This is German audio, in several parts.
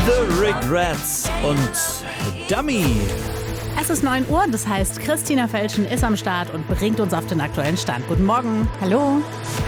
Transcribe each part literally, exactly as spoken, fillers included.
The Regrets und Dummy. Es ist neun Uhr, das heißt, Christina Felschen ist am Start und bringt uns auf den aktuellen Stand. Guten Morgen. Hallo.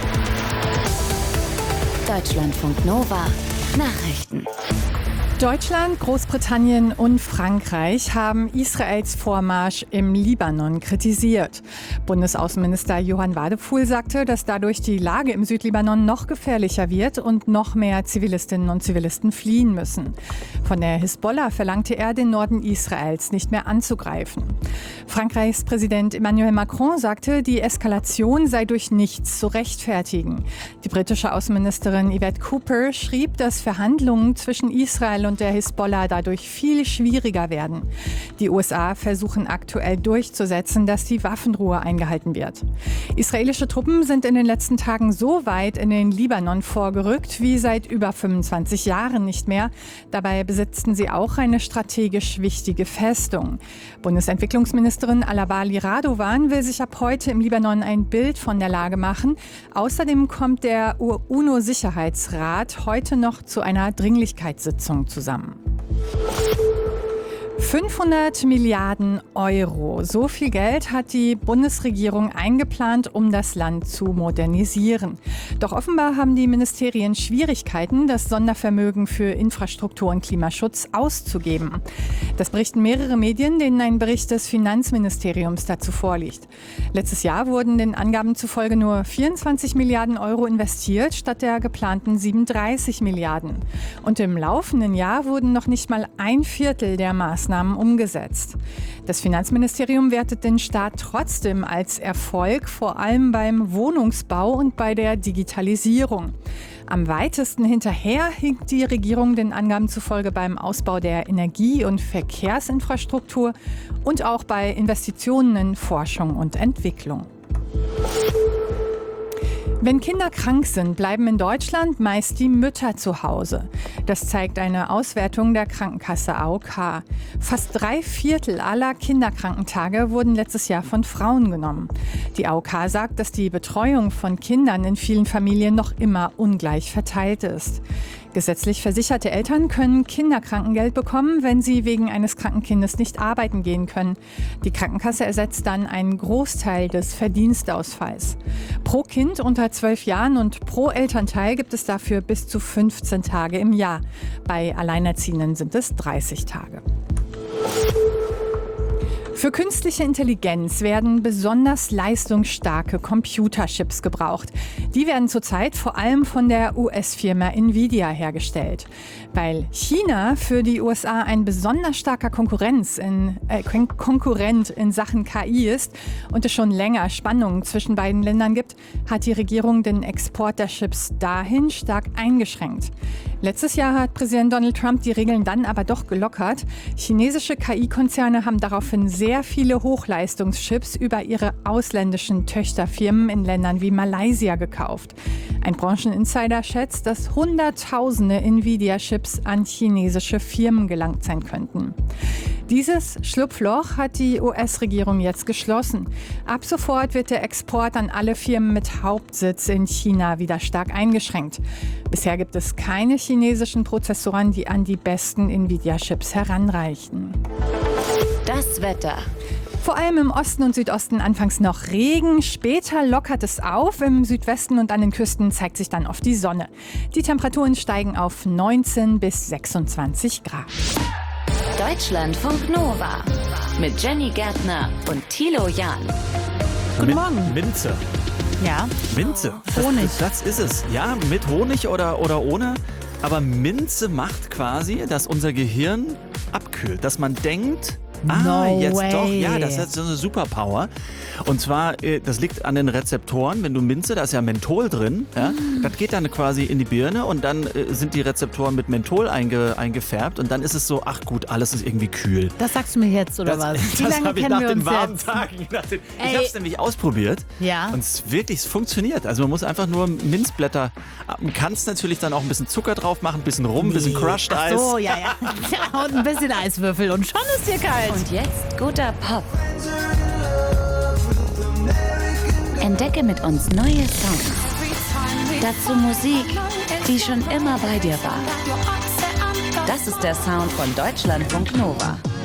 Deutschlandfunk Nova Nachrichten. Deutschland, Großbritannien und Frankreich haben Israels Vormarsch im Libanon kritisiert. Bundesaußenminister Johann Wadephul sagte, dass dadurch die Lage im Südlibanon noch gefährlicher wird und noch mehr Zivilistinnen und Zivilisten fliehen müssen. Von der Hisbollah verlangte er, den Norden Israels nicht mehr anzugreifen. Frankreichs Präsident Emmanuel Macron sagte, die Eskalation sei durch nichts zu rechtfertigen. Die britische Außenministerin Yvette Cooper schrieb, dass Verhandlungen zwischen Israel und der Hisbollah dadurch viel schwieriger werden. Die U S A versuchen aktuell durchzusetzen, dass die Waffenruhe eingehalten wird. Israelische Truppen sind in den letzten Tagen so weit in den Libanon vorgerückt wie seit über fünfundzwanzig Jahren nicht mehr. Dabei besitzten sie auch eine strategisch wichtige Festung. Bundesentwicklungsministerin Alawali Radovan will sich ab heute im Libanon ein Bild von der Lage machen. Außerdem kommt der UNO-Sicherheitsrat heute noch zu einer Dringlichkeitssitzung zusammen. fünfhundert Milliarden Euro. So viel Geld hat die Bundesregierung eingeplant, um das Land zu modernisieren. Doch offenbar haben die Ministerien Schwierigkeiten, das Sondervermögen für Infrastruktur und Klimaschutz auszugeben. Das berichten mehrere Medien, denen ein Bericht des Finanzministeriums dazu vorliegt. Letztes Jahr wurden den Angaben zufolge nur vierundzwanzig Milliarden Euro investiert, statt der geplanten siebenunddreißig Milliarden. Und im laufenden Jahr wurden noch nicht mal ein Viertel der Maßnahmen umgesetzt. Das Finanzministerium wertet den Staat trotzdem als Erfolg, vor allem beim Wohnungsbau und bei der Digitalisierung. Am weitesten hinterher hinkt die Regierung den Angaben zufolge beim Ausbau der Energie- und Verkehrsinfrastruktur und auch bei Investitionen in Forschung und Entwicklung. Wenn Kinder krank sind, bleiben in Deutschland meist die Mütter zu Hause. Das zeigt eine Auswertung der Krankenkasse A O K. Fast drei Viertel aller Kinderkrankentage wurden letztes Jahr von Frauen genommen. Die A O K sagt, dass die Betreuung von Kindern in vielen Familien noch immer ungleich verteilt ist. Gesetzlich versicherte Eltern können Kinderkrankengeld bekommen, wenn sie wegen eines kranken Kindes nicht arbeiten gehen können. Die Krankenkasse ersetzt dann einen Großteil des Verdienstausfalls. Pro Kind unter zwölf Jahren und pro Elternteil gibt es dafür bis zu fünfzehn Tage im Jahr. Bei Alleinerziehenden sind es dreißig Tage. Für künstliche Intelligenz werden besonders leistungsstarke Computerchips gebraucht. Die werden zurzeit vor allem von der U S-Firma Nvidia hergestellt. Weil China für die U S A ein besonders starker Konkurrenz in, äh, Konkurrent in Sachen K I ist und es schon länger Spannungen zwischen beiden Ländern gibt, hat die Regierung den Export der Chips dahin stark eingeschränkt. Letztes Jahr hat Präsident Donald Trump die Regeln dann aber doch gelockert. Chinesische K I-Konzerne haben daraufhin sehr viele Hochleistungschips über ihre ausländischen Töchterfirmen in Ländern wie Malaysia gekauft. Ein Brancheninsider schätzt, dass Hunderttausende Nvidia-Chips an chinesische Firmen gelangt sein könnten. Dieses Schlupfloch hat die U S-Regierung jetzt geschlossen. Ab sofort wird der Export an alle Firmen mit Hauptsitz in China wieder stark eingeschränkt. Bisher gibt es keine chinesischen Prozessoren, die an die besten Nvidia-Chips heranreichen. Das Wetter. Vor allem im Osten und Südosten anfangs noch Regen, später lockert es auf. Im Südwesten und an den Küsten zeigt sich dann oft die Sonne. Die Temperaturen steigen auf neunzehn bis sechsundzwanzig Grad. Deutschlandfunk Nova mit Jenny Gärtner und Thilo Jahn. Guten Mit Morgen. Minze. Ja. Minze. Das, Honig. Das, das ist es. Ja, mit Honig oder, oder ohne. Aber Minze macht quasi, dass unser Gehirn abkühlt. Dass man denkt, ah, No jetzt way. doch. Ja, das ist so eine Superpower. Und zwar, äh, das liegt an den Rezeptoren. Wenn du Minze, da ist ja Menthol drin. Ja? Mm. Das geht dann quasi in die Birne und dann äh, sind die Rezeptoren mit Menthol einge, eingefärbt. Und dann ist es so, ach gut, alles ist irgendwie kühl. Das sagst du mir jetzt, oder Das, was? Wie das lange habe ich kennen nach wir den uns warmen jetzt? Tagen. Nach den, ich Ey. habe es nämlich ausprobiert. Ja. Und es wirklich, es funktioniert. Also man muss einfach nur Minzblätter, man kann es natürlich dann auch ein bisschen Zucker drauf machen, ein bisschen Rum, ein bisschen Crushed Ach Eis. so, ja, ja. Und ein bisschen Eiswürfel und schon ist dir kalt. Und jetzt guter Pop. Entdecke mit uns neue Songs. Dazu Musik, die schon immer bei dir war. Das ist der Sound von Deutschlandfunk Nova.